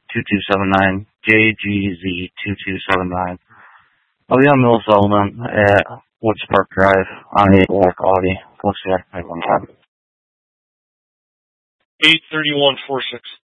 2279, JGZ2279. I'll be on Mill Sullivan at Woods Park Drive on a black Audi. What's the 1 time? 83146.